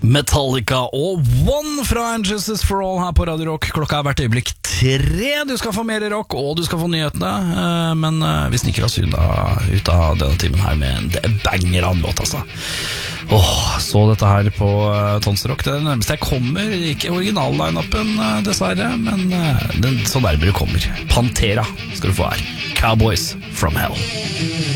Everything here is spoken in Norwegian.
Metallica og One fra And Justice for All her på Radio Rock. Klokka hvert øyeblikk 3. Du skal få mer rock, og du skal få nyhetene. Men vi snikker oss ut av denne timen her med en banger av en låt, altså. Så dette her på Tonsrock. Det er det nærmeste jeg kommer. Ikke original-line-upen, dessverre, men så nærmere kommer. Pantera skal du få her. Cowboys from Hell.